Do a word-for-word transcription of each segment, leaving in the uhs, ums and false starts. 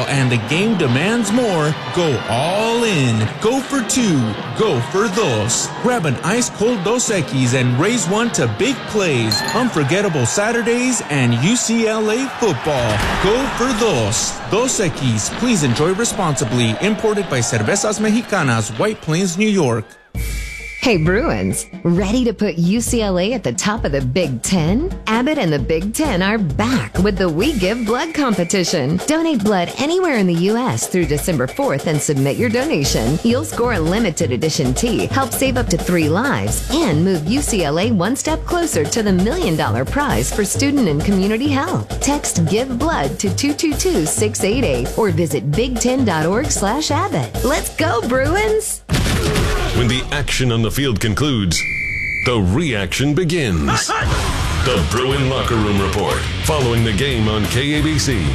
and the game demands more, go all in. Go for two. Go for dos. Grab an ice-cold Dos Equis and raise one to big plays, unforgettable Saturdays, and U C L A football. Go for dos. Dos Equis. Please enjoy responsibly. Imported by Cervezas Mexicanas, White Plains, New York. Hey Bruins, ready to put U C L A at the top of the Big Ten? Abbott and the Big Ten are back with the We Give Blood competition. Donate blood anywhere in the U S through December fourth and submit your donation. You'll score a limited edition tee, help save up to three lives, and move U C L A one step closer to the million dollar prize for student and community health. Text Give Blood to two two two, six eight eight or visit big ten dot org slash Abbott. Let's go Bruins! When the action on the field concludes, the reaction begins. The Bruin Locker Room Report, following the game on K A B C.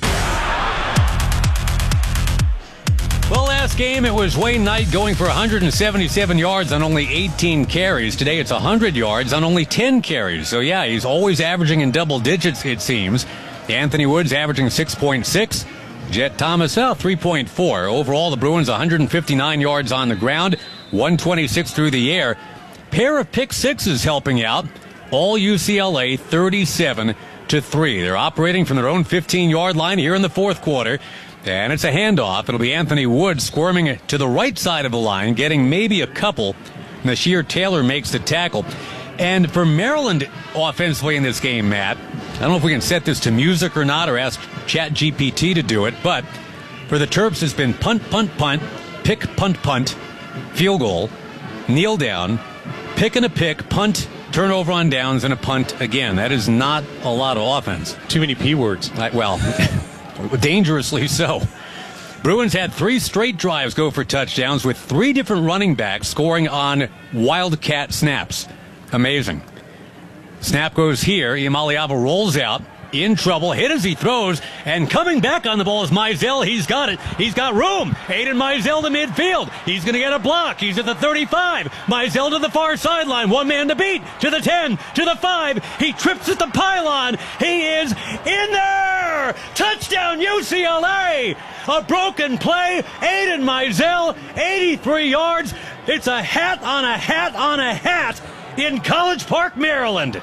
Well, last game it was Wayne Knight going for one hundred seventy-seven yards on only eighteen carries. Today it's one hundred yards on only ten carries. So yeah, he's always averaging in double digits, it seems. Anthony Woods averaging six point six. Jet Thomas out three point four. Overall, the Bruins one hundred fifty-nine yards on the ground, one twenty-six through the air. Pair of pick sixes helping out. All U C L A thirty-seven to three. They're operating from their own fifteen-yard line here in the fourth quarter. And it's a handoff. It'll be Anthony Woods squirming to the right side of the line, getting maybe a couple. Nasheer Taylor makes the tackle. And for Maryland offensively in this game, Matt, I don't know if we can set this to music or not or ask Chat G P T to do it, but for the Terps it's been punt, punt, punt, pick, punt, punt, field goal, kneel down, pick and a pick, punt, turnover on downs, and a punt again. That is not a lot of offense. Too many P words. Well, dangerously so. Bruins had three straight drives go for touchdowns with three different running backs scoring on Wildcat snaps. Amazing. Snap goes here. Iamaleava rolls out. In trouble. Hit as he throws. And coming back on the ball is Mizell. He's got it. He's got room. Aiden Mizell to midfield. He's going to get a block. He's at the thirty-five. Mizell to the far sideline. One man to beat. To the ten. To the five. He trips at the pylon. He is in there. Touchdown U C L A. A broken play. Aiden Mizell. eighty-three yards. It's a hat on a hat on a hat in College Park, Maryland.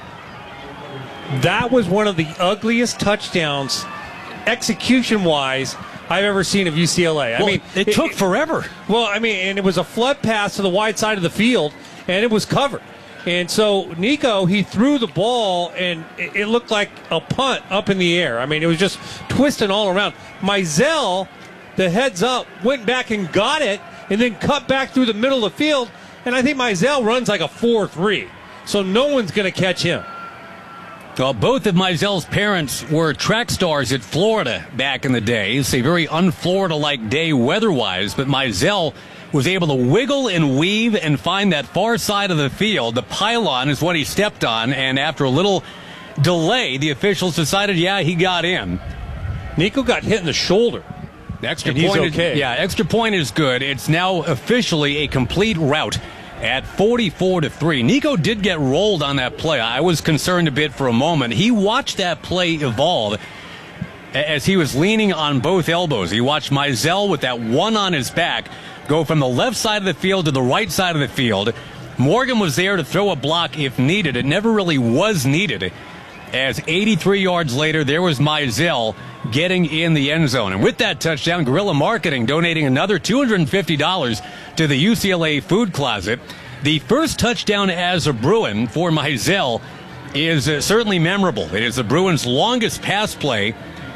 That was one of the ugliest touchdowns, execution-wise, I've ever seen of U C L A. I well, mean, it, it took it, forever. Well, I mean, and it was a flood pass to the wide side of the field, and it was covered. And so Nico, he threw the ball, and it, it looked like a punt up in the air. I mean, it was just twisting all around. Mizell, the heads up, went back and got it, and then cut back through the middle of the field. And I think Mizell runs like a four three, so no one's going to catch him. Well, both of Mizell's parents were track stars at Florida back in the day. It's a very un-Florida-like day weather-wise, but Mizell was able to wiggle and weave and find that far side of the field. The pylon is what he stepped on, and after a little delay, the officials decided, yeah, he got in. Nico got hit in the shoulder. The extra and point he's okay. Is, yeah, extra point is good. It's now officially a complete rout at forty-four to three. Nico did get rolled on that play. I was concerned a bit for a moment. He watched that play evolve as he was leaning on both elbows. He watched Mizell with that one on his back go from the left side of the field to the right side of the field. Morgan was there to throw a block if needed. It never really was needed. As eighty-three yards later, there was Mizell getting in the end zone. And with that touchdown, Guerrilla Marketing donating another two hundred fifty dollars to the U C L A Food Closet. The first touchdown as a Bruin for Mizell is uh, certainly memorable. It is the Bruins' longest pass play.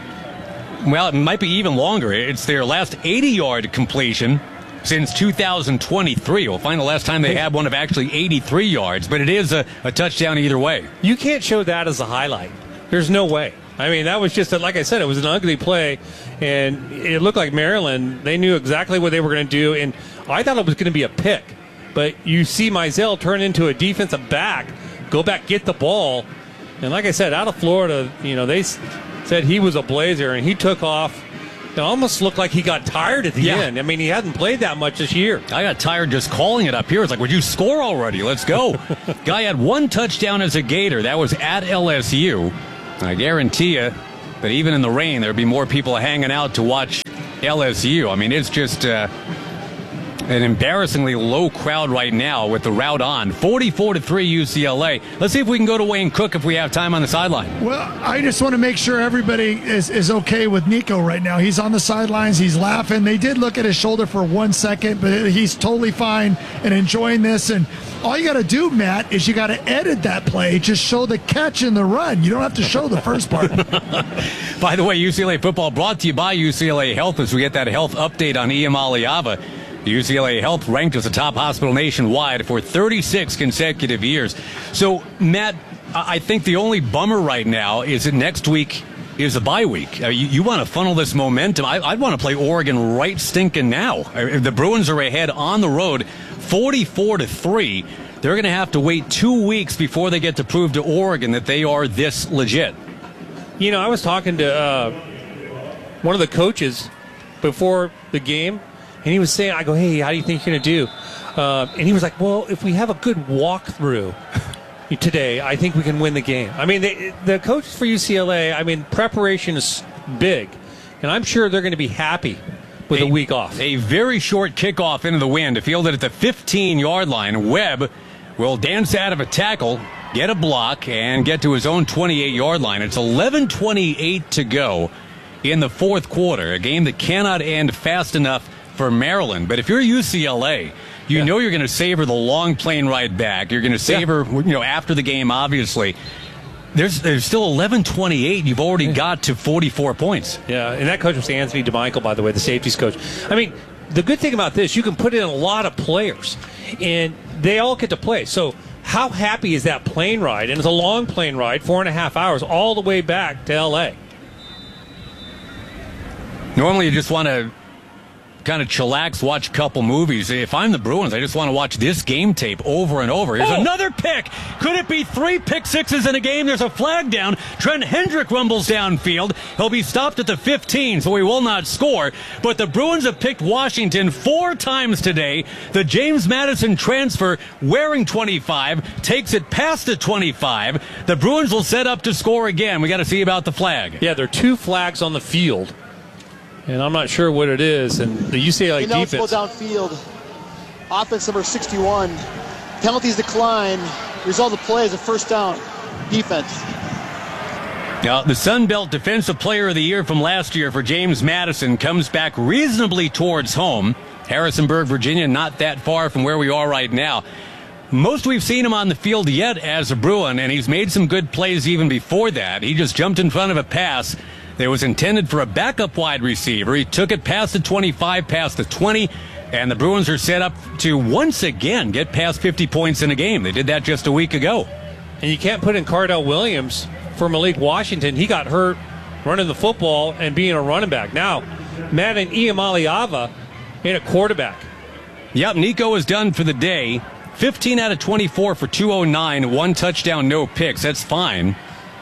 Well, it might be even longer. It's their last eighty-yard completion since two thousand twenty-three. We'll find the last time they had one of actually eighty-three yards, but it is a, a touchdown either way. You can't show that as a highlight. There's no way. I mean, that was just, a, like I said, it was an ugly play, and it looked like Maryland, they knew exactly what they were going to do, and I thought it was going to be a pick. But you see Mizell turn into a defensive back, go back, get the ball, and like I said, out of Florida, you know, they said he was a blazer, and he took off. It almost looked like he got tired at the yeah. end. I mean, he hadn't played that much this year. I got tired just calling it up here. It's like, would you score already? Let's go. Guy had one touchdown as a Gator. That was at L S U. I guarantee you that even in the rain, there'd be more people hanging out to watch L S U. I mean, it's just uh, an embarrassingly low crowd right now with the route on. forty-four to three U C L A. Let's see if we can go to Wayne Cook if we have time on the sideline. Well, I just want to make sure everybody is, is okay with Nico right now. He's on the sidelines. He's laughing. They did look at his shoulder for one second, but he's totally fine and enjoying this. And all you got to do, Matt, is you got to edit that play. Just show the catch and the run. You don't have to show the first part. By the way, U C L A football brought to you by U C L A Health as we get that health update on Iamaleava. U C L A Health ranked as a top hospital nationwide for thirty-six consecutive years. So, Matt, I think the only bummer right now is that next week is a bye week. Uh, you, you want to funnel this momentum. I, I'd want to play Oregon right stinking now. Uh, the Bruins are ahead on the road, forty-four to three. They're going to have to wait two weeks before they get to prove to Oregon that they are this legit. You know, I was talking to uh, one of the coaches before the game, and he was saying, I go, hey, how do you think you're going to do? Uh, and he was like, well, if we have a good walkthrough today, I think we can win the game. I mean, they, the coaches for U C L A, I mean, preparation is big, and I'm sure they're going to be happy with a, a week off. A very short kickoff into the wind to field it at the fifteen-yard line. Webb will dance out of a tackle, get a block, and get to his own twenty-eight-yard line. It's eleven twenty-eight to go in the fourth quarter, a game that cannot end fast enough for Maryland. But if you're U C L A, you yeah. know you're going to savor the long plane ride back. You're going to savor, yeah. you know, after the game, obviously. There's there's still eleven twenty-eight. You've already yeah. got to forty-four points. Yeah, and that coach was Anthony DeMichael, by the way, the safeties coach. I mean, the good thing about this, you can put in a lot of players, and they all get to play. So how happy is that plane ride? And it's a long plane ride, four and a half hours, all the way back to L A. Normally you just want to kind of chillax, watch a couple movies. If I'm the Bruins, I just want to watch this game tape over and over. Here's oh. another pick. Could it be three pick sixes in a game? There's a flag down. Trent Hendrick rumbles downfield. He'll be stopped at the fifteen, so he will not score. But the Bruins have picked Washington four times today. The James Madison transfer, wearing twenty-five, takes it past the twenty-five. The Bruins will set up to score again. We got to see about the flag. Yeah, there are two flags on the field, and I'm not sure what it is. And the U C L A you know, defense. Go downfield. Offense number sixty-one. Penalties decline. Result of the play is a first down. Defense. Now, the Sun Belt Defensive Player of the Year from last year for James Madison comes back reasonably towards home. Harrisonburg, Virginia, not that far from where we are right now. Most we've seen him on the field yet as a Bruin, and he's made some good plays even before that. He just jumped in front of a pass that was intended for a backup wide receiver. He took it past the twenty-five, past the twenty, and the Bruins are set up to once again get past fifty points in a game. They did that just a week ago. And you can't put in Cardell Williams for Malik Washington. He got hurt running the football and being a running back. Now, Madden Iamaleava in a quarterback. Yep, Nico is done for the day. fifteen out of twenty-four for two oh nine, one touchdown, no picks. That's fine.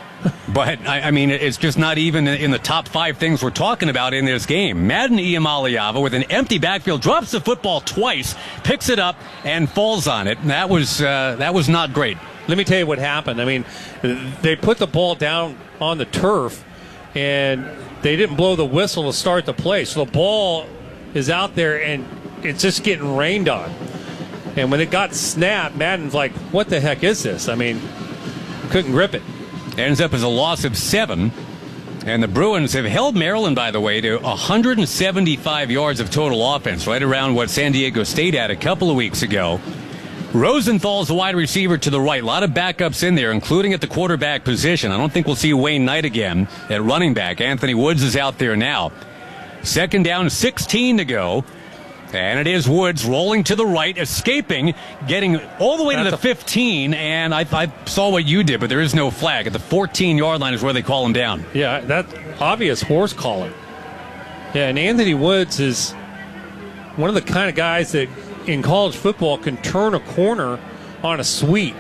But, I, I mean, it's just not even in the top five things we're talking about in this game. Madden Iamaleava, with an empty backfield, drops the football twice, picks it up, and falls on it. That was uh, that was not great. Let me tell you what happened. I mean, they put the ball down on the turf, and they didn't blow the whistle to start the play. So the ball is out there, and it's just getting rained on. And when it got snapped, Madden's like, what the heck is this? I mean, couldn't grip it. Ends up as a loss of seven. And the Bruins have held Maryland, by the way, to one hundred seventy-five yards of total offense, right around what San Diego State had a couple of weeks ago. Rosenthal's the wide receiver to the right. A lot of backups in there, including at the quarterback position. I don't think we'll see Wayne Knight again at running back. Anthony Woods is out there now. Second down, sixteen to go. And it is Woods rolling to the right, escaping, getting all the way to the fifteen, and I, I saw what you did, but there is no flag. At the fourteen-yard line is where they call him down. Yeah, that obvious horse collar. Yeah, and Anthony Woods is one of the kind of guys that in college football can turn a corner on a sweep.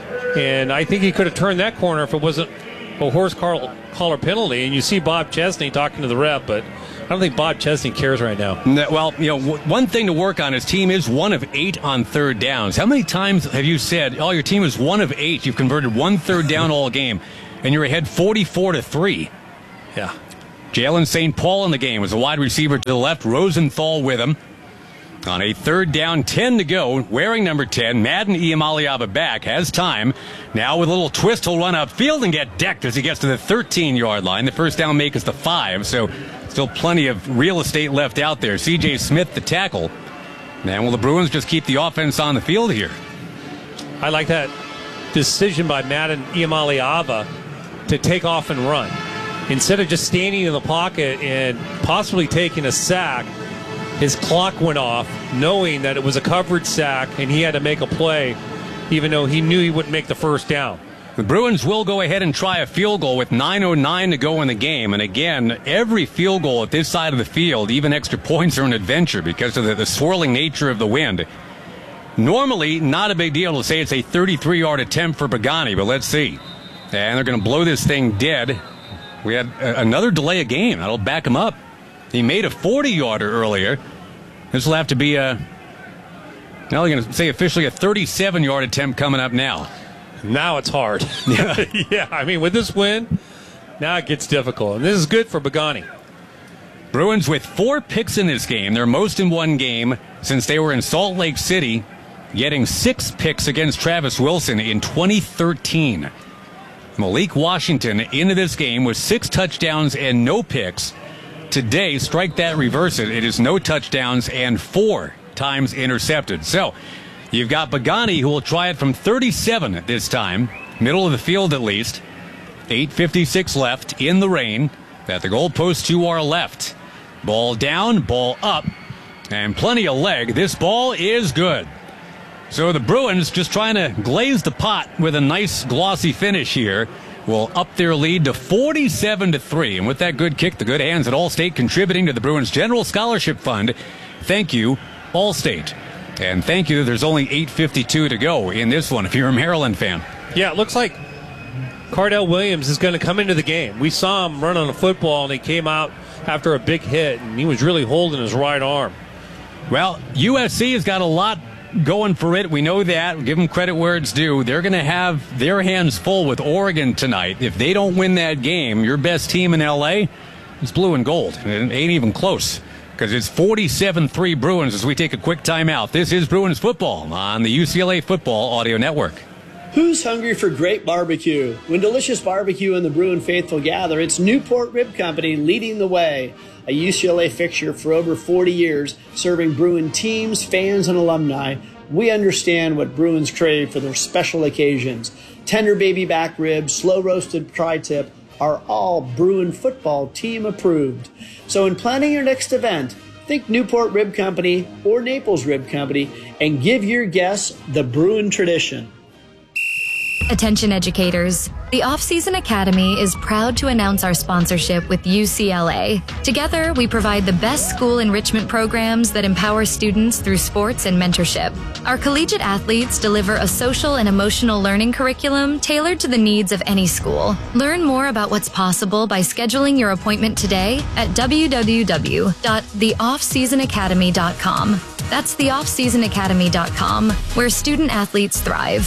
And I think he could have turned that corner if it wasn't a horse collar penalty. And you see Bob Chesney talking to the ref, but I don't think Bob Chesney cares right now. Well, you know, one thing to work on, his team is one of eight on third downs. How many times have you said, oh, your team is one of eight, you've converted one third down all game, and you're ahead forty-four to three? Yeah. Jalen Saint Paul in the game was a wide receiver to the left. Rosenthal with him. On a third down, ten to go, wearing number ten, Madden Iamaleava back, has time. Now with a little twist, he'll run upfield and get decked as he gets to the thirteen-yard line. The first down make is the five, so still plenty of real estate left out there. C J Smith, the tackle. And will the Bruins just keep the offense on the field here? I like that decision by Madden Iamaleava to take off and run. Instead of just standing in the pocket and possibly taking a sack, his clock went off, knowing that it was a covered sack, and he had to make a play, even though he knew he wouldn't make the first down. The Bruins will go ahead and try a field goal with nine oh nine to go in the game. And again, every field goal at this side of the field, even extra points, are an adventure because of the, the swirling nature of the wind. Normally, not a big deal to say it's a thirty-three-yard attempt for Pagani, but let's see. And they're going to blow this thing dead. We had a, another delay of game. That'll back him up. He made a forty-yarder earlier. This will have to be a, now they're going to say officially a thirty-seven-yard attempt coming up now. Now it's hard. Yeah. Yeah, I mean, with this win, now it gets difficult. And this is good for Pagani. Bruins with four picks in this game. Their most in one game since they were in Salt Lake City, getting six picks against Travis Wilson in twenty thirteen. Malik Washington into this game with six touchdowns and no picks. Today, strike that, reverse it. It is no touchdowns and four times intercepted. So, you've got Pagani, who will try it from thirty-seven at this time, middle of the field at least. eight fifty-six left in the rain. At the goalpost to our left. Ball down, ball up, and plenty of leg. This ball is good. So the Bruins just trying to glaze the pot with a nice glossy finish here. Will up their lead to forty-seven to three. And with that good kick, the good hands at Allstate contributing to the Bruins General Scholarship Fund. Thank you, Allstate. And thank you, there's only eight fifty-two to go in this one if you're a Maryland fan. Yeah, it looks like Cardell Williams is going to come into the game. We saw him run on a football, and he came out after a big hit, and he was really holding his right arm. Well, U S C has got a lot going for it. We know that. Give them credit where it's due. They're going to have their hands full with Oregon tonight. If they don't win that game, your best team in L A is blue and gold. It ain't even close because it's forty-seven three Bruins as we take a quick timeout. This is Bruins football on the U C L A Football Audio Network. Who's hungry for great barbecue? When delicious barbecue and the Bruin faithful gather, it's Newport Rib Company leading the way. A U C L A fixture for over forty years, serving Bruin teams, fans, and alumni. We understand what Bruins crave for their special occasions. Tender baby back ribs, slow-roasted tri-tip are all Bruin football team approved. So in planning your next event, think Newport Rib Company or Naples Rib Company and give your guests the Bruin tradition. Attention educators, the Off-Season Academy is proud to announce our sponsorship with U C L A. Together, we provide the best school enrichment programs that empower students through sports and mentorship. Our collegiate athletes deliver a social and emotional learning curriculum tailored to the needs of any school. Learn more about what's possible by scheduling your appointment today at w w w dot the off season academy dot com. That's the off season academy dot com, where student athletes thrive.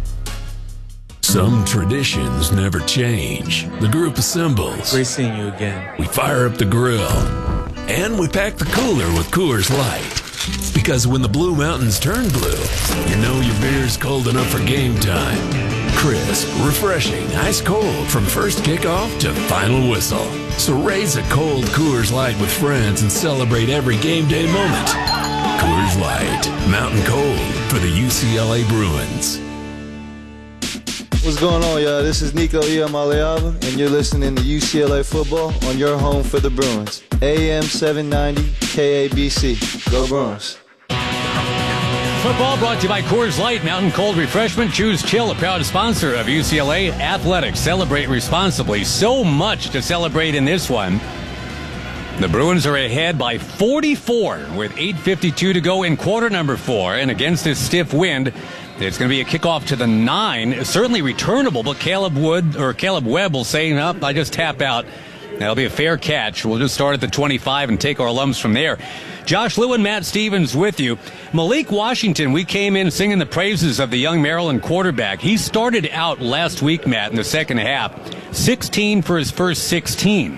Some traditions never change. The group assembles. Great seeing you again. We fire up the grill. And we pack the cooler with Coors Light. Because when the Blue Mountains turn blue, you know your beer's cold enough for game time. Crisp, refreshing, ice cold from first kickoff to final whistle. So raise a cold Coors Light with friends and celebrate every game day moment. Coors Light, mountain cold for the U C L A Bruins. What's going on, y'all? This is Nico Iamaleava, and you're listening to U C L A Football on your home for the Bruins. A M seven ninety K A B C. Go Bruins. Football brought to you by Coors Light, Mountain Cold Refreshment. Choose Chill, a proud sponsor of U C L A Athletics. Celebrate responsibly. So much to celebrate in this one. The Bruins are ahead by forty-four with eight fifty-two to go in quarter number four. And against this stiff wind, it's going to be a kickoff to the nine. Certainly returnable, but Caleb Wood or Caleb Webb will say, no, I just tap out. That'll be a fair catch. We'll just start at the twenty-five and take our lumps from there. Josh Lewin, Matt Stevens with you. Malik Washington, we came in singing the praises of the young Maryland quarterback. He started out last week, Matt, in the second half. sixteen for his first sixteen.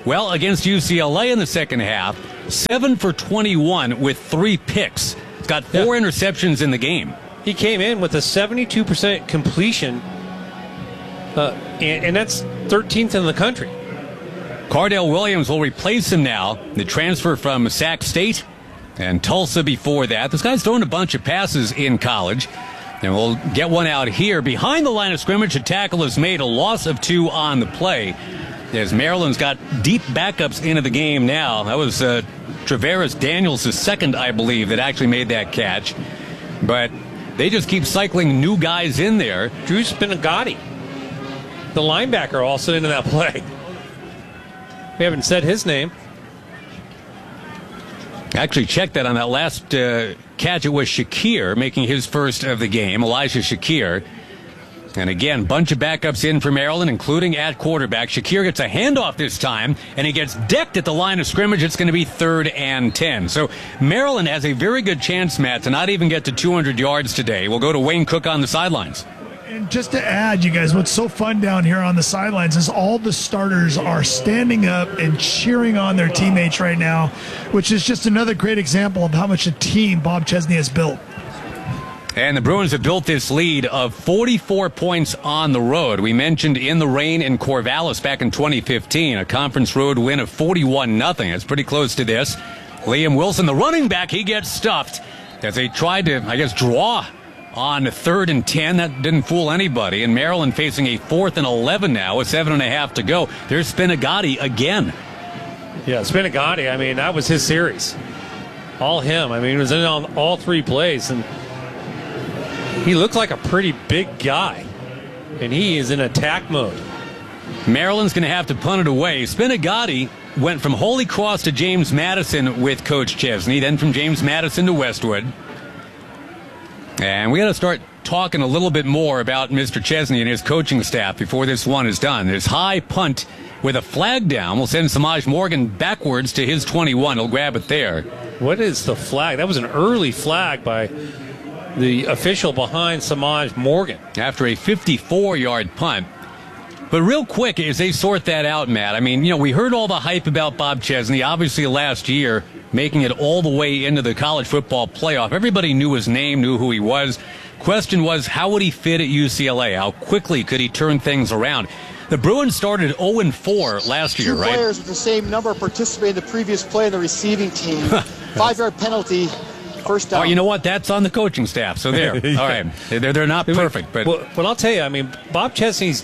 Well, against U C L A in the second half, seven for twenty-one with three picks. He's got four yeah. interceptions in the game. He came in with a seventy-two percent completion, uh, and, and that's thirteenth in the country. Cardell Williams will replace him now, the transfer from Sac State and Tulsa before that. This guy's throwing a bunch of passes in college. And we'll get one out here. Behind the line of scrimmage, a tackle is made, a loss of two on the play. As Maryland's got deep backups into the game now. That was uh, Travaris Daniels, the second, I believe, that actually made that catch. But they just keep cycling new guys in there. Drew Spinagati, the linebacker, also into that play. We haven't said his name. Actually checked that on that last uh, catch. It was Shakir making his first of the game, Elijah Shakir. And again, bunch of backups in for Maryland, including at quarterback. Shakir gets a handoff this time, and he gets decked at the line of scrimmage. It's going to be third and ten. So Maryland has a very good chance, Matt, to not even get to two hundred yards today. We'll go to Wayne Cook on the sidelines. And just to add, you guys, what's so fun down here on the sidelines is all the starters are standing up and cheering on their teammates right now, which is just another great example of how much a team Bob Chesney has built. And the Bruins have built this lead of forty-four points on the road. We mentioned in the rain in Corvallis back in twenty fifteen, a conference road win of forty-one nothing. It's pretty close to this. Liam Wilson, the running back, he gets stuffed as they tried to, I guess, draw on third and ten. That didn't fool anybody. And Maryland facing a fourth and eleven now with seven and a half to go. There's Spinagati again. Yeah, Spinagati, I mean, that was his series. All him. I mean, he was in on all three plays, and he looked like a pretty big guy. And he is in attack mode. Maryland's going to have to punt it away. Spinagati went from Holy Cross to James Madison with Coach Chesney, then from James Madison to Westwood. And we got to start talking a little bit more about Mister Chesney and his coaching staff before this one is done. There's high punt with a flag down. We'll send Samaj Morgan backwards to his twenty-one. He'll grab it there. What is the flag? That was an early flag by the official behind Samaj Morgan. After a fifty-four-yard punt. But real quick, as they sort that out, Matt, I mean, you know, we heard all the hype about Bob Chesney, obviously last year, making it all the way into the college football playoff. Everybody knew his name, knew who he was. Question was, how would he fit at U C L A? How quickly could he turn things around? The Bruins started oh and four last year, Two right? players with the same number participated in the previous play in the receiving team. Five-yard penalty, first down. Oh, you know what? That's on the coaching staff. So there. Yeah. All right. They're, they're not perfect. But well, well, I'll tell you, I mean, Bob Chesney's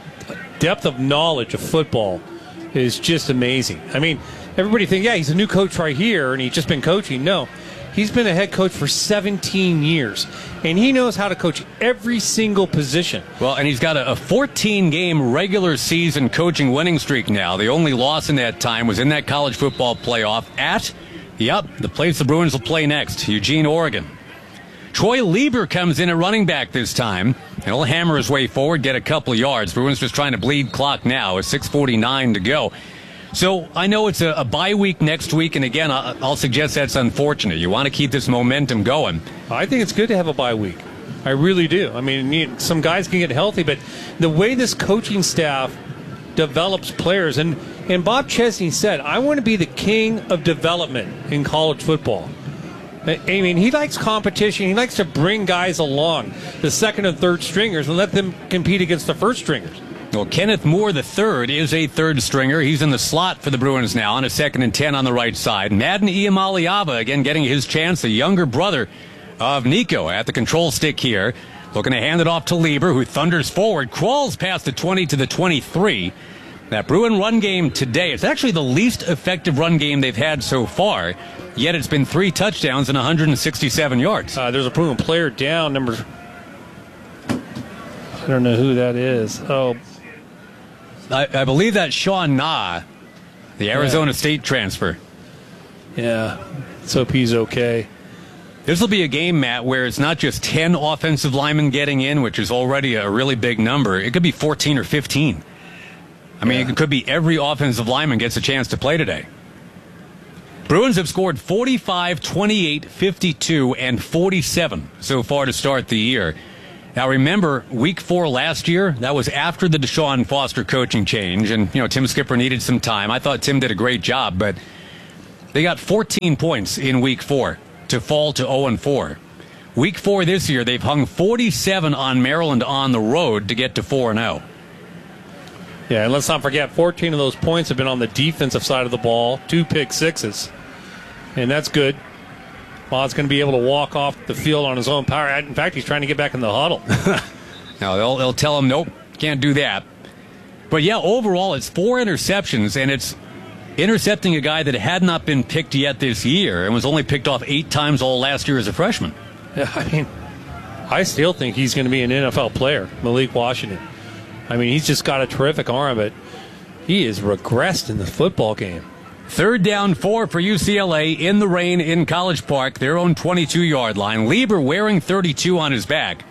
depth of knowledge of football is just amazing. I mean, everybody think, yeah, he's a new coach right here, and he's just been coaching. No, he's been a head coach for seventeen years, and he knows how to coach every single position. Well, and he's got a fourteen-game regular season coaching winning streak now. The only loss in that time was in that college football playoff at, yep, the place the Bruins will play next, Eugene, Oregon. Troy Lieber comes in at running back this time, and he'll hammer his way forward, get a couple of yards. Bruins just trying to bleed clock now with six forty-nine to go. So I know it's a, a bye week next week, and again, I'll, I'll suggest that's unfortunate. You want to keep this momentum going. I think it's good to have a bye week. I really do. I mean, some guys can get healthy, but the way this coaching staff develops players, and, and Bob Chesney said, I want to be the king of development in college football. I mean, he likes competition. He likes to bring guys along, the second and third stringers, and let them compete against the first stringers. Well, Kenneth Moore the third is a third stringer. He's in the slot for the Bruins now on a second and ten on the right side. Madden Iamaliava again getting his chance, the younger brother of Nico at the control stick here. Looking to hand it off to Lieber, who thunders forward, crawls past the twenty to the twenty-three. That Bruin run game today, it's actually the least effective run game they've had so far, yet it's been three touchdowns and one hundred sixty-seven yards. Uh, there's a Bruin player down, number... I don't know who that is. Oh, I, I believe that's Sean Na, the Arizona yeah. State transfer. Yeah, let's hope he's okay. This will be a game, Matt, where it's not just ten offensive linemen getting in, which is already a really big number. It could be fourteen or fifteen. I mean, yeah. It could be every offensive lineman gets a chance to play today. Bruins have scored forty-five, twenty-eight, fifty-two, and forty-seven so far to start the year. Now, remember, week four last year, that was after the Deshaun Foster coaching change, and, you know, Tim Skipper needed some time. I thought Tim did a great job, but they got fourteen points in week four to fall to oh and four. Week four this year, they've hung forty-seven on Maryland on the road to get to four and oh. Yeah, and let's not forget, fourteen of those points have been on the defensive side of the ball, two pick sixes, and that's good. Bob's going to be able to walk off the field on his own power. In fact, he's trying to get back in the huddle. No, they'll, they'll tell him, nope, can't do that. But, yeah, overall, it's four interceptions, and it's intercepting a guy that had not been picked yet this year and was only picked off eight times all last year as a freshman. Yeah, I mean, I still think he's going to be an N F L player, Malik Washington. I mean, he's just got a terrific arm, but he is regressed in the football game. Third down four for U C L A in the rain in College Park, their own twenty-two-yard line. Lieber wearing thirty-two on his back.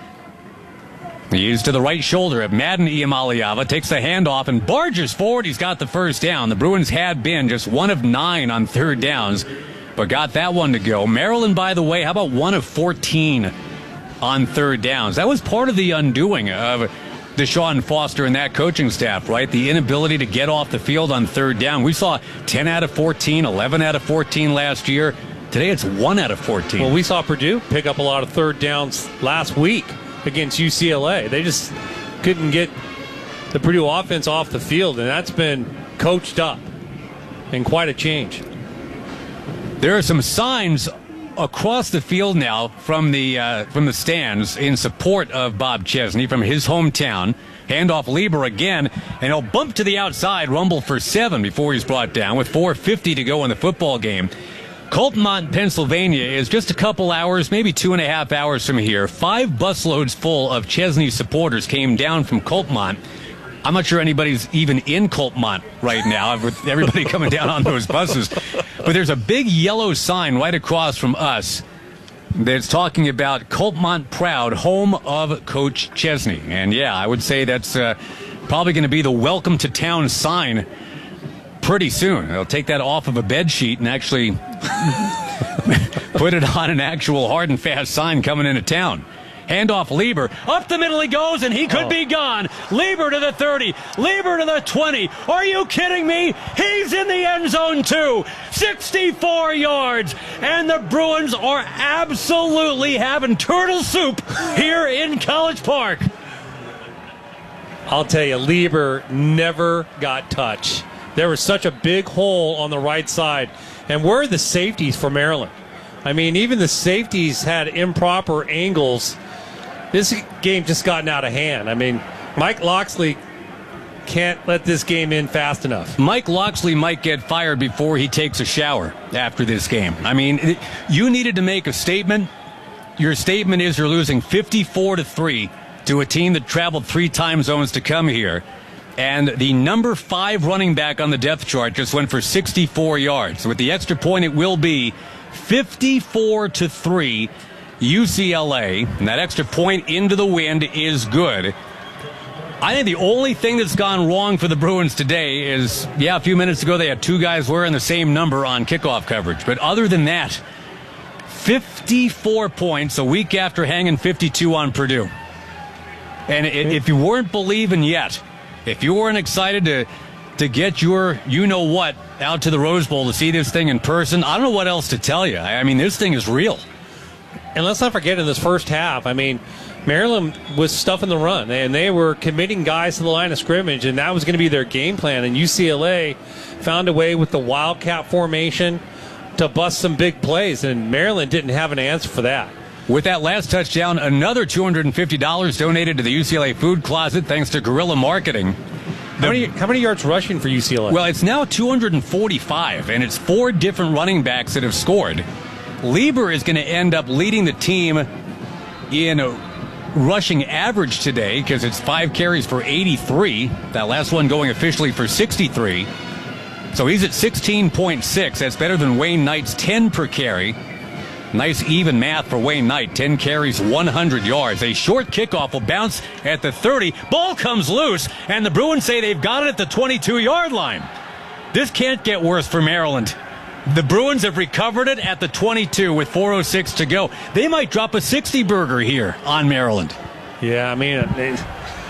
He's to the right shoulder of Madden Iamaleava, takes the handoff and barges forward. He's got the first down. The Bruins had been just one of nine on third downs, but got that one to go. Maryland, by the way, how about one of fourteen on third downs? That was part of the undoing of Deshaun Foster and that coaching staff, right? The inability to get off the field on third down. We saw ten out of fourteen, eleven out of fourteen last year. Today it's one out of fourteen. Well, we saw Purdue pick up a lot of third downs last week against U C L A. They just couldn't get the Purdue offense off the field, and that's been coached up, and quite a change. There are some signs across the field now from the uh, from the stands in support of Bob Chesney from his hometown. Handoff Lieber again, and he'll bump to the outside, rumble for seven before he's brought down with four fifty to go in the football game. Coltmont, Pennsylvania is just a couple hours, maybe two and a half hours from here. Five busloads full of Chesney supporters came down from Coltmont. I'm not sure anybody's even in Coltmont right now, with everybody coming down on those buses. But there's a big yellow sign right across from us that's talking about Coltmont proud, home of Coach Chesney. And, yeah, I would say that's uh, probably going to be the welcome to town sign pretty soon. They'll take that off of a bed sheet and actually put it on an actual hard and fast sign coming into town. Handoff Lieber. Up the middle he goes, and he could oh. be gone. Lieber to the thirty. Lieber to the twenty. Are you kidding me? He's in the end zone, too. sixty-four yards. And the Bruins are absolutely having turtle soup here in College Park. I'll tell you, Lieber never got touched. There was such a big hole on the right side. And where are the safeties for Maryland? I mean, even the safeties had improper angles. This game just gotten out of hand. I mean, Mike Loxley can't let this game in fast enough. Mike Loxley might get fired before he takes a shower after this game. I mean, you needed to make a statement. Your statement is you're losing fifty-four to three to a team that traveled three time zones to come here. And the number five running back on the depth chart just went for sixty-four yards. With the extra point, it will be fifty-four to three U C L A. And that extra point into the wind is good. I think the only thing that's gone wrong for the Bruins today is, yeah, a few minutes ago they had two guys wearing the same number on kickoff coverage. But other than that, fifty-four points a week after hanging fifty-two on Purdue. And if you weren't believing yet, if you weren't excited to to get your you-know-what out to the Rose Bowl to see this thing in person, I don't know what else to tell you. I mean, this thing is real. And let's not forget, in this first half, I mean, Maryland was stuffing the run, and they were committing guys to the line of scrimmage, and that was going to be their game plan. And U C L A found a way with the Wildcat formation to bust some big plays, and Maryland didn't have an answer for that. With that last touchdown, another two hundred fifty dollars donated to the U C L A Food Closet thanks to Guerrilla Marketing. How many, how many yards rushing for U C L A? Well, it's now two hundred forty-five, and it's four different running backs that have scored. Lieber is going to end up leading the team in rushing average today because it's five carries for eighty-three. That last one going officially for sixty-three. So he's at sixteen point six. That's better than Wayne Knight's ten per carry. Nice even math for Wayne Knight. ten carries, one hundred yards. A short kickoff will bounce at the thirty. Ball comes loose, and the Bruins say they've got it at the twenty-two-yard line. This can't get worse for Maryland. The Bruins have recovered it at the twenty-two with four oh six to go. They might drop a sixty burger here on Maryland. Yeah, I mean, it,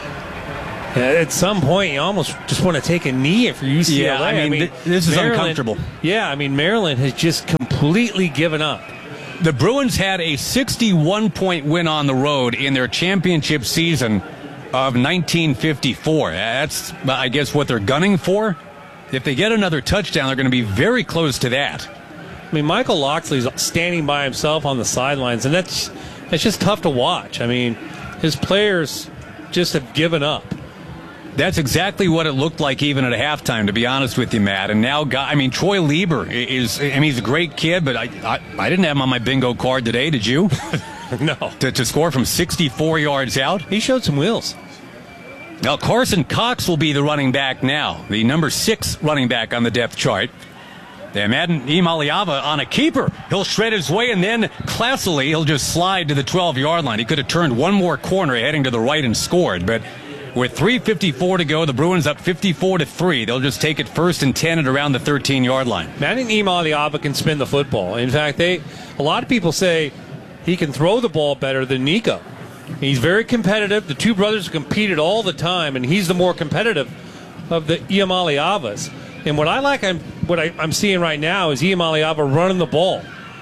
at some point, you almost just want to take a knee for U C L A. Yeah, I mean, I mean th- this is Maryland, uncomfortable. Yeah, I mean, Maryland has just completely given up. The Bruins had a sixty-one point win on the road in their championship season of nineteen fifty-four. That's, I guess, what they're gunning for. If they get another touchdown, they're going to be very close to that. I mean, Michael Locksley's standing by himself on the sidelines, and that's that's just tough to watch. I mean, his players just have given up. That's exactly what it looked like even at halftime, to be honest with you, Matt. And now, I mean, Troy Lieber is, I mean, he's a great kid, but I I, I didn't have him on my bingo card today, did you? No. To, to score from sixty-four yards out? He showed some wheels. Now, Carson Cox will be the running back now, the number six running back on the depth chart. And Madden Imaliava on a keeper. He'll shred his way, and then classily he'll just slide to the twelve-yard line. He could have turned one more corner heading to the right and scored, but with three fifty-four to go, the Bruins up fifty-four to three. They'll just take it first and ten at around the thirteen-yard line. Madden Imaliava can spin the football. In fact, they a lot of people say he can throw the ball better than Nico. He's very competitive. The two brothers competed all the time, and he's the more competitive of the Imaliavas. And what I like, I'm, what I, I'm seeing right now is Imaliava running the ball,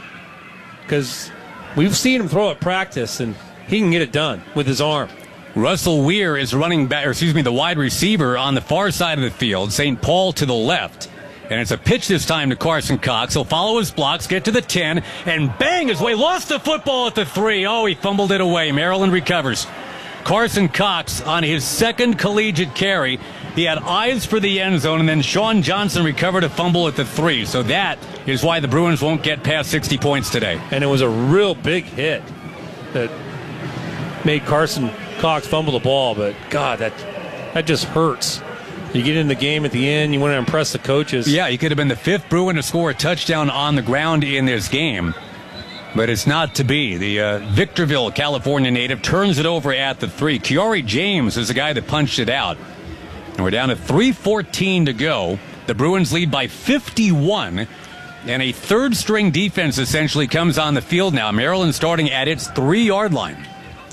because we've seen him throw at practice, and he can get it done with his arm. Russell Weir is running back, or excuse me, the wide receiver on the far side of the field. Saint Paul to the left. And it's a pitch this time to Carson Cox. He'll follow his blocks, get to the ten, and bang his way. Lost the football at the three. Oh, he fumbled it away. Maryland recovers. Carson Cox on his second collegiate carry. He had eyes for the end zone, and then Sean Johnson recovered a fumble at the three. So that is why the Bruins won't get past sixty points today. And it was a real big hit that made Carson Cox fumble the ball. But, God, that that just hurts. You get in the game at the end, you want to impress the coaches. Yeah, he could have been the fifth Bruin to score a touchdown on the ground in this game. But it's not to be. The uh, Victorville, California native turns it over at the three. Kiari James is the guy that punched it out. And we're down to three fourteen to go. The Bruins lead by fifty-one. And a third-string defense essentially comes on the field now. Maryland starting at its three-yard line.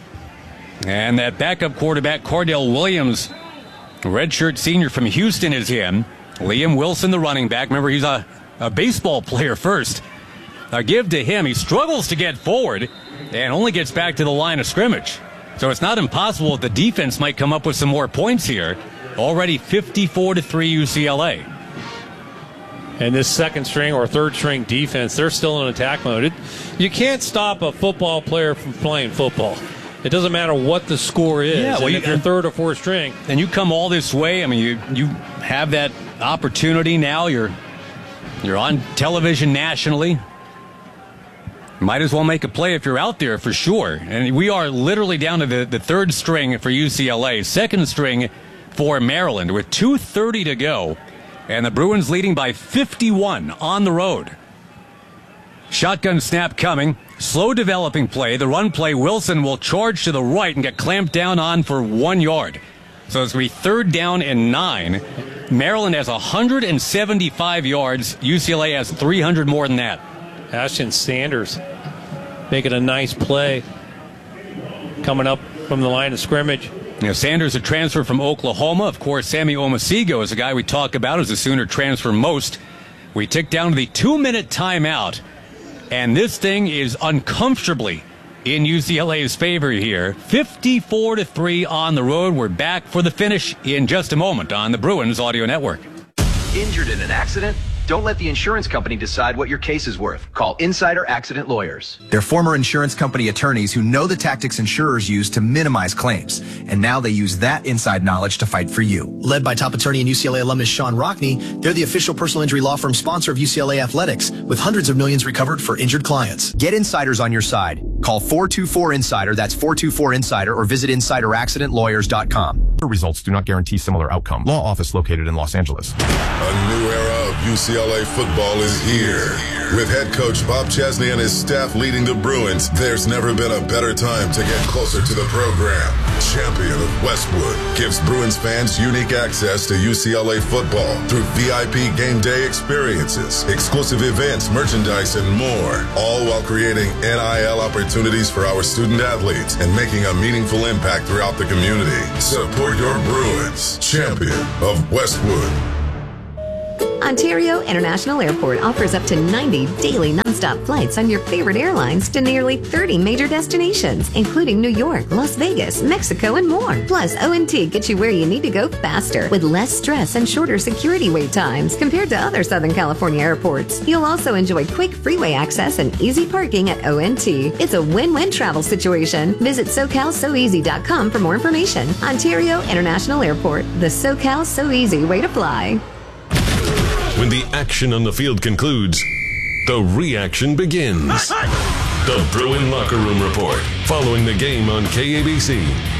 And that backup quarterback, Cordell Williams, redshirt senior from Houston, is in. Liam Wilson, the running back. Remember, he's a, a baseball player first. A give to him. He struggles to get forward and only gets back to the line of scrimmage. So it's not impossible that the defense might come up with some more points here. Already fifty-four to three U C L A. And this second string or third string defense, they're still in attack mode. It, you can't stop a football player from playing football. It doesn't matter what the score is. Yeah, well, and you, if you're third or fourth string, and you come all this way, I mean, you you have that opportunity now. You're you're on television nationally. Might as well make a play if you're out there for sure. And we are literally down to the, the third string for U C L A, second string for Maryland with two thirty to go, and the Bruins leading by fifty-one on the road. Shotgun snap coming. Slow developing play. The run play, Wilson will charge to the right and get clamped down on for one yard. So it's going to be third down and nine. Maryland has one hundred seventy-five yards. U C L A has three hundred more than that. Ashton Sanders making a nice play coming up from the line of scrimmage. You know, Sanders, a transfer from Oklahoma. Of course, Sammy Omosigho is a guy we talk about as a Sooner transfer most. We tick down to the two-minute timeout. And this thing is uncomfortably in U C L A's favor here. fifty-four to three on the road. We're back for the finish in just a moment on the Bruins Audio Network. Injured in an accident? Don't let the insurance company decide what your case is worth. Call Insider Accident Lawyers. They're former insurance company attorneys who know the tactics insurers use to minimize claims. And now they use that inside knowledge to fight for you. Led by top attorney and U C L A alumnus Sean Rockney, they're the official personal injury law firm sponsor of U C L A Athletics, with hundreds of millions recovered for injured clients. Get insiders on your side. Call four two four Insider, that's four two four Insider, or visit insider accident lawyers dot com. Results do not guarantee similar outcome. Law office located in Los Angeles. A new era of U C L A football is here. With head coach Bob Chesney and his staff leading the Bruins, there's never been a better time to get closer to the program. Champion of Westwood gives Bruins fans unique access to U C L A football through V I P game day experiences, exclusive events, merchandise, and more, all while creating N I L opportunities for our student athletes and making a meaningful impact throughout the community. Support your Bruins, champion of Westwood. Ontario International Airport offers up to ninety daily nonstop flights on your favorite airlines to nearly thirty major destinations, including New York, Las Vegas, Mexico, and more. Plus, O and T gets you where you need to go faster with less stress and shorter security wait times compared to other Southern California airports. You'll also enjoy quick freeway access and easy parking at O and T. It's a win-win travel situation. Visit so cal so easy dot com for more information. Ontario International Airport, the SoCal So Easy way to fly. When the action on the field concludes, the reaction begins. The Bruin Locker Room Report, following the game on K A B C.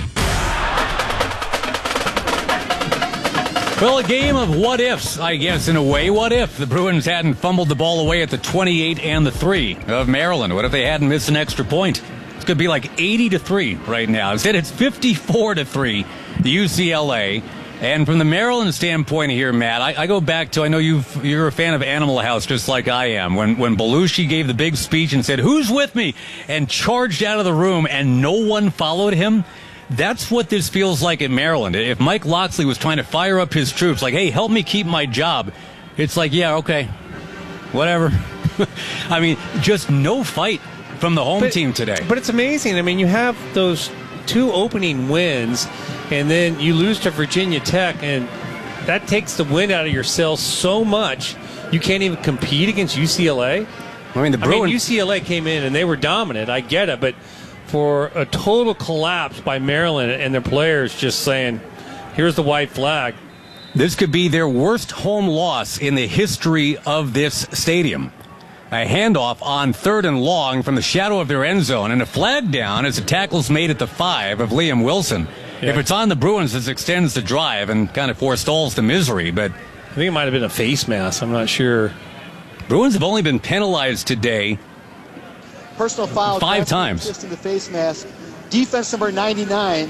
Well, a game of what-ifs, I guess, in a way. What if the Bruins hadn't fumbled the ball away at the twenty-eight and the three of Maryland? What if they hadn't missed an extra point? It could be like eighty to three right now. Instead, it's fifty-four to three, the U C L A. And from the Maryland standpoint here, Matt, I, I go back to, I know you've, you're a fan of Animal House just like I am, when, when Belushi gave the big speech and said, "Who's with me?" and charged out of the room and no one followed him. That's what this feels like in Maryland. If Mike Locksley was trying to fire up his troops, like, "Hey, help me keep my job," it's like, yeah, okay, whatever. I mean, just no fight from the home but, team today. But it's amazing. I mean, you have those two opening wins, and then you lose to Virginia Tech, and that takes the wind out of your sails so much you can't even compete against U C L A. I mean, the Bruins, I mean, U C L A came in and they were dominant. I get it, but for a total collapse by Maryland and their players just saying, "Here's the white flag." This could be their worst home loss in the history of this stadium. A handoff on third and long from the shadow of their end zone, and a flag down as the tackle's made at the five of Liam Wilson. Yeah. If it's on the Bruins, this extends the drive and kind of forestalls the misery, but I think it might have been a face mask. I'm not sure. Bruins have only been penalized today personal foul five times. Just in the face mask. Defense number ninety-nine.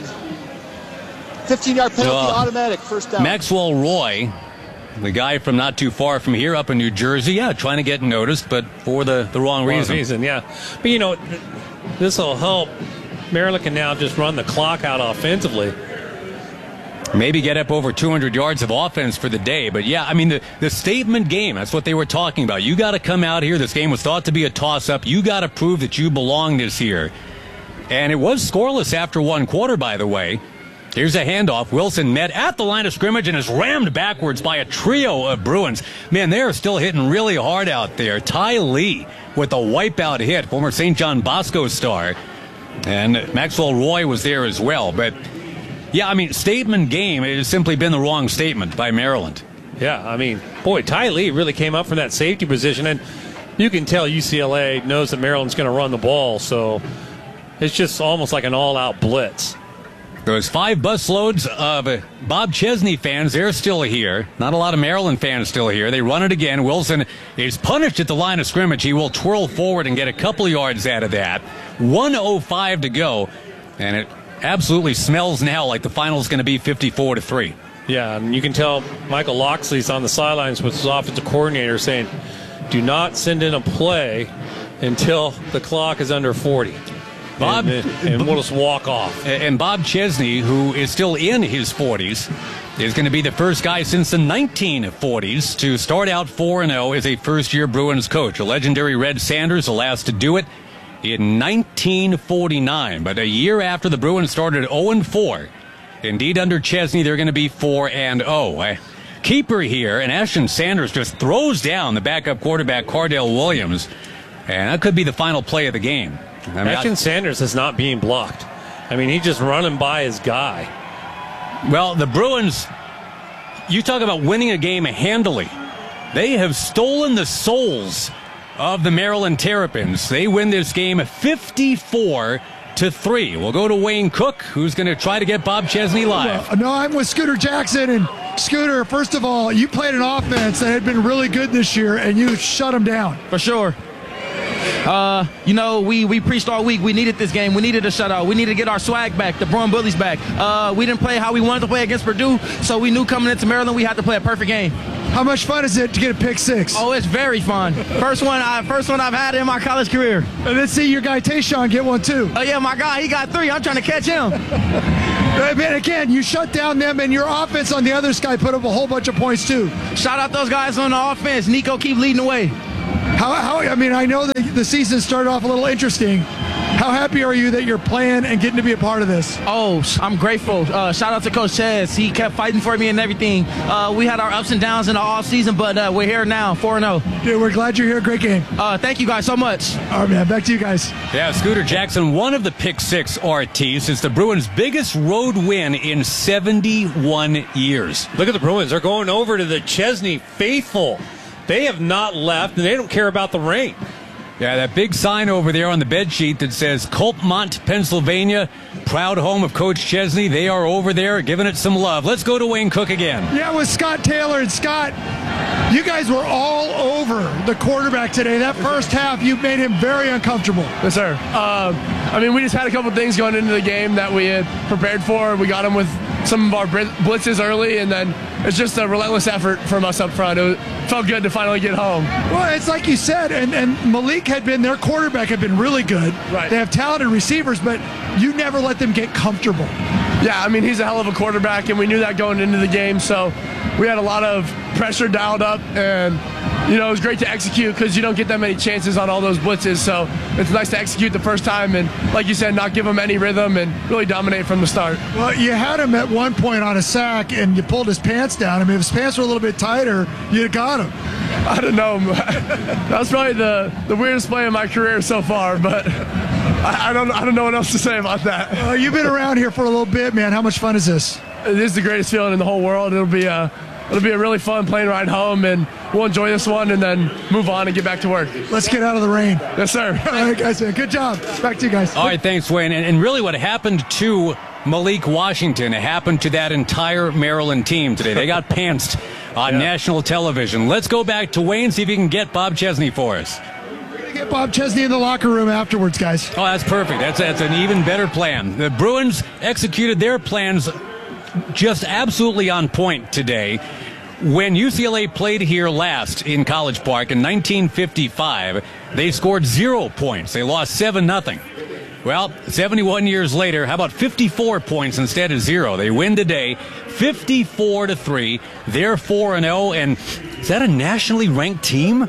fifteen-yard penalty, uh, automatic, first down. Maxwell Roy, the guy from not too far from here up in New Jersey, yeah, trying to get noticed, but for the, the wrong, wrong reason. reason. Yeah. But, you know, this will help. Maryland can now just run the clock out offensively. Maybe get up over two hundred yards of offense for the day. But, yeah, I mean, the, the statement game, that's what they were talking about. You got to come out here. This game was thought to be a toss-up. You got to prove that you belong this year. And it was scoreless after one quarter, by the way. Here's a handoff. Wilson met at the line of scrimmage and is rammed backwards by a trio of Bruins. Man, they're still hitting really hard out there. Ty Lee with a wipeout hit, former Saint John Bosco star. And Maxwell Roy was there as well. But, yeah, I mean, statement game, it has simply been the wrong statement by Maryland. Yeah, I mean, boy, Ty Lee really came up from that safety position. And you can tell U C L A knows that Maryland's going to run the ball. So it's just almost like an all-out blitz. Those five busloads of Bob Chesney fans, they're still here. Not a lot of Maryland fans still here. They run it again. Wilson is punished at the line of scrimmage. He will twirl forward and get a couple yards out of that. one oh five to go, and it absolutely smells now like the final is going to be fifty-four to three. Yeah, and you can tell Michael Locksley's on the sidelines with his offensive coordinator saying, "Do not send in a play until the clock is under forty." Bob, and, and we'll just walk off. And Bob Chesney, who is still in his forties, is going to be the first guy since the nineteen forties to start out four and oh as a first-year Bruins coach. A legendary Red Sanders, the last to do it in nineteen forty-nine. But a year after the Bruins started oh and four, indeed under Chesney, they're going to be four and oh. A keeper here, and Ashton Sanders just throws down the backup quarterback, Cardell Williams, and that could be the final play of the game. I mean, Ashton I, Sanders is not being blocked. I mean, he's just running by his guy. Well, the Bruins, you talk about winning a game handily. They have stolen the souls of the Maryland Terrapins. They win this game fifty-four to three. We'll go to Wayne Cook, who's going to try to get Bob Chesney live. Well, no, I'm with Scooter Jackson. And Scooter, first of all, you played an offense that had been really good this year, and you shut them down. For sure. Uh, you know, we, we preached all week. We needed this game. We needed a shutout. We needed to get our swag back, the Bruin Bullies back. Uh, we didn't play how we wanted to play against Purdue, so we knew coming into Maryland we had to play a perfect game. How much fun is it to get a pick six? Oh, it's very fun. First one, I, first one I've had in my college career. And let's see your guy Tayshawn get one too. Oh yeah, my guy, he got three. I'm trying to catch him. And again, you shut down them, and your offense on the other side put up a whole bunch of points too. Shout out those guys on the offense. Nico, keep leading the way. How, how, I mean, I know that the season started off a little interesting. How happy are you that you're playing and getting to be a part of this? Oh, I'm grateful. Uh, shout out to Coach Ches. He kept fighting for me and everything. Uh, we had our ups and downs in the off season, but uh, we're here now, four and oh. Dude, we're glad you're here. Great game. Uh, thank you guys so much. All right, man. Back to you guys. Yeah, Scooter Jackson, one of the pick six R Ts. It's the Bruins' biggest road win in seventy-one years. Look at the Bruins. They're going over to the Chesney faithful. They have not left, and they don't care about the rain. Yeah, that big sign over there on the bed sheet that says Colpmont, Pennsylvania, proud home of Coach Chesney. They are over there giving it some love. Let's go to Wayne Cook again. Yeah, with Scott Taylor. And Scott, you guys were all over the quarterback today. That first half, you made him very uncomfortable. Yes, sir. Uh, I mean, we just had a couple things going into the game that we had prepared for. We got him with some of our blitzes early, and then it's just a relentless effort from us up front. It was, felt good to finally get home. Well, it's like you said, and, and Malik had been, their quarterback had been really good. Right. They have talented receivers, but you never let them get comfortable. Yeah, I mean, he's a hell of a quarterback, and we knew that going into the game, so we had a lot of pressure dialed up, and, you know, it was great to execute because you don't get that many chances on all those blitzes, so it's nice to execute the first time and, like you said, not give them any rhythm and really dominate from the start. Well, you had him at one point on a sack, and you pulled his pants down. I mean, if his pants were a little bit tighter, you'd have got him. I don't know. That's probably the, the weirdest play in my career so far, but I, I don't I don't know what else to say about that. Uh, you've been around here for a little bit, man. How much fun is this? It is the greatest feeling in the whole world. It'll be a it'll be a really fun plane ride home, and we'll enjoy this one and then move on and get back to work. Let's get out of the rain. Yes, sir. All right, guys. Good job. Back to you guys. All right, thanks, Wayne. And, and really what happened to Malik Washington, it happened to that entire Maryland team today. They got pantsed on yeah. national television. Let's go back to Wayne, see if he can get Bob Chesney for us. We're going to get Bob Chesney in the locker room afterwards, guys. Oh, that's perfect. That's, that's an even better plan. The Bruins executed their plans just absolutely on point today. When U C L A played here last in College Park in nineteen fifty-five, they scored zero points. They lost seven nothing. Well, seventy-one years later, how about fifty-four points instead of zero? They win today, fifty-four to three. They're four and oh, and is that a nationally ranked team?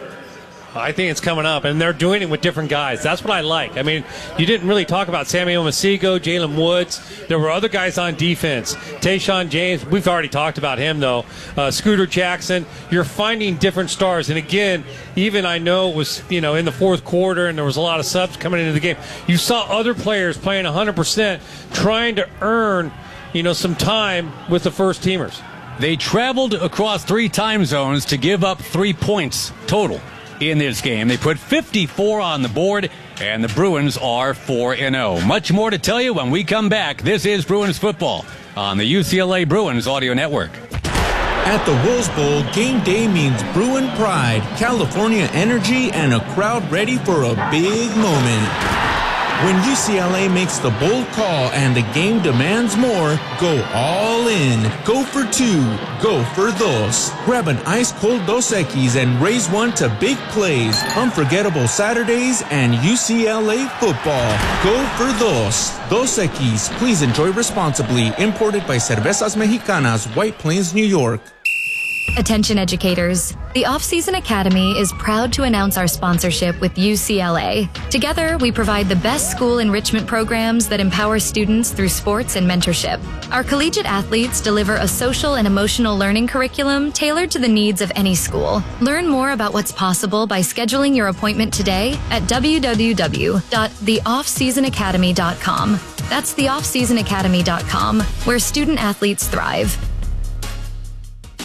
I think it's coming up, and they're doing it with different guys. That's what I like. I mean, you didn't really talk about Samuel Masigo, Jalen Woods. There were other guys on defense. Tayshawn James, we've already talked about him, though. Uh, Scooter Jackson. You're finding different stars. And, again, even I know it was, you know, in the fourth quarter, and there was a lot of subs coming into the game. You saw other players playing one hundred percent, trying to earn, you know, some time with the first teamers. They traveled across three time zones to give up three points total in this game. They put fifty-four on the board, and the Bruins are four and oh. Much more to tell you when we come back. This is Bruins football on the U C L A Bruins Audio Network. At the Rose Bowl, game day means Bruin pride, California energy, and a crowd ready for a big moment. When U C L A makes the bold call and the game demands more, go all in. Go for two. Go for dos. Grab an ice-cold Dos Equis and raise one to big plays, unforgettable Saturdays, and U C L A football. Go for dos. Dos Equis. Please enjoy responsibly. Imported by Cervezas Mexicanas, White Plains, New York. Attention educators. The Off-Season Academy is proud to announce our sponsorship with U C L A. Together, we provide the best school enrichment programs that empower students through sports and mentorship. Our collegiate athletes deliver a social and emotional learning curriculum tailored to the needs of any school. Learn more about what's possible by scheduling your appointment today at w w w dot the off season academy dot com. That's the off season academy dot com, where student athletes thrive.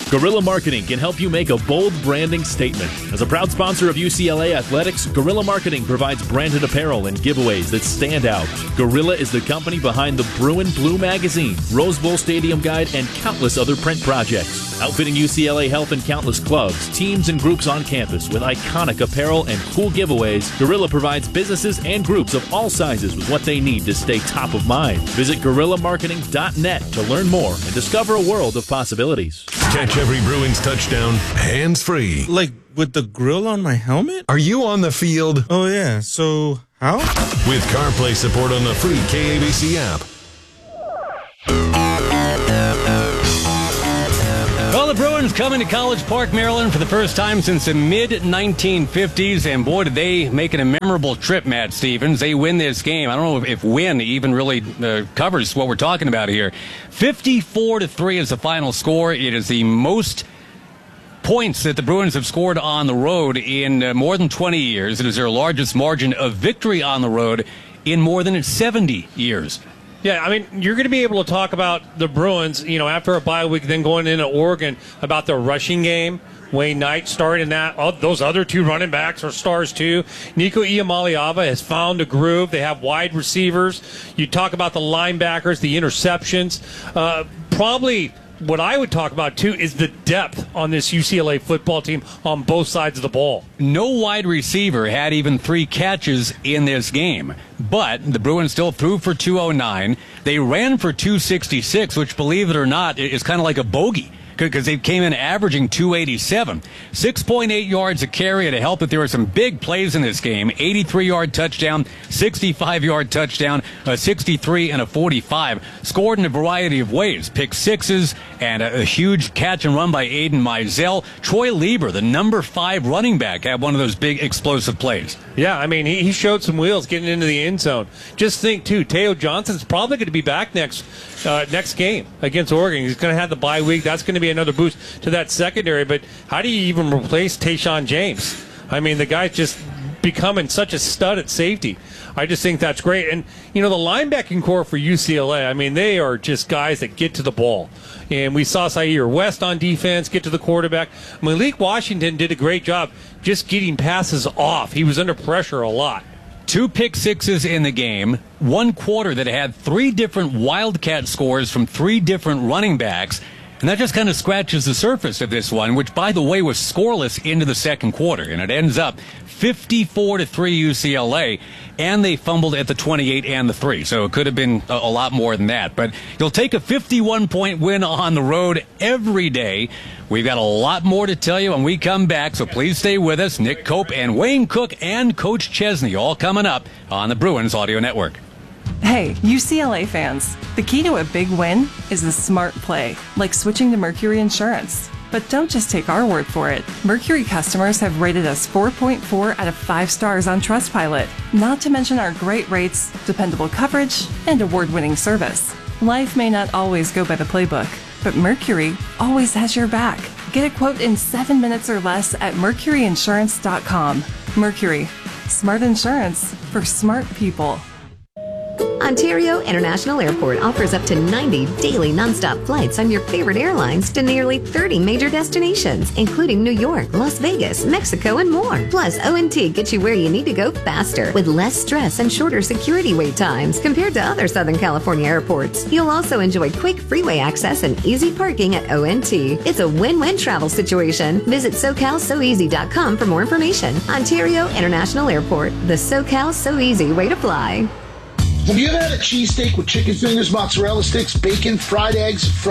Guerrilla Marketing can help you make a bold branding statement. As a proud sponsor of U C L A Athletics, Guerrilla Marketing provides branded apparel and giveaways that stand out. Guerrilla is the company behind the Bruin Blue Magazine, Rose Bowl Stadium Guide, and countless other print projects. Outfitting U C L A Health and countless clubs, teams, and groups on campus with iconic apparel and cool giveaways, Guerrilla provides businesses and groups of all sizes with what they need to stay top of mind. Visit guerrilla marketing dot net to learn more and discover a world of possibilities. Catch every Bruins touchdown hands-free. Like with the grill on my helmet? Are you on the field? Oh, yeah. So how? With CarPlay support on the free K A B C app. Well, the Bruins coming to College Park, Maryland for the first time since the mid nineteen fifties, and boy, did they make it a memorable trip, Matt Stevens. They win this game. I don't know if, if win even really uh, covers what we're talking about here. fifty-four to three is the final score. It is the most points that the Bruins have scored on the road in uh, more than twenty years. It is their largest margin of victory on the road in more than seventy years. Yeah, I mean, you're going to be able to talk about the Bruins, you know, after a bye week, then going into Oregon, about their rushing game. Wayne Knight starting that. Oh, those other two running backs are stars, too. Nico Iamaleava has found a groove. They have wide receivers. You talk about the linebackers, the interceptions. Uh, probably what I would talk about, too, is the depth on this U C L A football team on both sides of the ball. No wide receiver had even three catches in this game. But the Bruins still threw for two oh nine. They ran for two sixty-six, which, believe it or not, is kind of like a bogey, because they came in averaging two eighty-seven. six point eight yards a carry to help that there were some big plays in this game. eighty-three-yard touchdown, sixty-five-yard touchdown, a sixty-three and a forty-five. Scored in a variety of ways. Pick sixes and a, a huge catch and run by Aiden Mizell. Troy Lieber, the number five running back, had one of those big explosive plays. Yeah, I mean, he, he showed some wheels getting into the end zone. Just think, too, Teo Johnson's probably going to be back next uh, next game against Oregon. He's going to have the bye week. That's going to be another boost to that secondary. But how do you even replace Tayshaun James? I mean, the guy's just becoming such a stud at safety. I just think that's great. And, you know, the linebacking core for U C L A, I mean, they are just guys that get to the ball. And we saw Zaire West on defense get to the quarterback. Malik Washington did a great job just getting passes off. He was under pressure a lot. Two pick sixes in the game, one quarter that had three different Wildcat scores from three different running backs. And that just kind of scratches the surface of this one, which, by the way, was scoreless into the second quarter. And it ends up fifty-four to three U C L A, and they fumbled at the twenty-eight and the three. So it could have been a, a lot more than that. But you'll take a fifty-one point win on the road every day. We've got a lot more to tell you when we come back, so please stay with us. Nick Cope and Wayne Cook and Coach Chesney all coming up on the Bruins Audio Network. Hey, U C L A fans, the key to a big win is a smart play, like switching to Mercury Insurance. But don't just take our word for it. Mercury customers have rated us four point four out of five stars on Trustpilot, not to mention our great rates, dependable coverage, and award-winning service. Life may not always go by the playbook, but Mercury always has your back. Get a quote in seven minutes or less at mercury insurance dot com. Mercury, smart insurance for smart people. Ontario International Airport offers up to ninety daily nonstop flights on your favorite airlines to nearly thirty major destinations, including New York, Las Vegas, Mexico, and more. Plus, O N T gets you where you need to go faster with less stress and shorter security wait times compared to other Southern California airports. You'll also enjoy quick freeway access and easy parking at O N T. It's a win-win travel situation. Visit so cal so easy dot com for more information. Ontario International Airport, the SoCal So Easy way to fly. Have you ever had a cheesesteak with chicken fingers, mozzarella sticks, bacon, fried eggs, fried